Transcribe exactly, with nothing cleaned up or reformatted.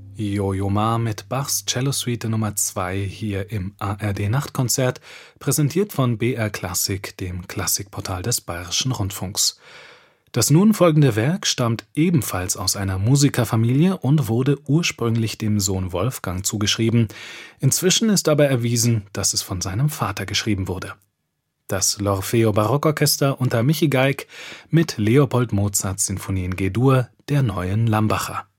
Jojo Ma mit Bachs Cellosuite Nummer zwei hier im A R D-Nachtkonzert, präsentiert von B R Klassik, dem Klassikportal des Bayerischen Rundfunks. Das nun folgende Werk stammt ebenfalls aus einer Musikerfamilie und wurde ursprünglich dem Sohn Wolfgang zugeschrieben. Inzwischen ist aber erwiesen, dass es von seinem Vater geschrieben wurde. Das L'Orfeo Barockorchester unter Michi Geig mit Leopold Mozarts Sinfonie in G-Dur der Neuen Lambacher.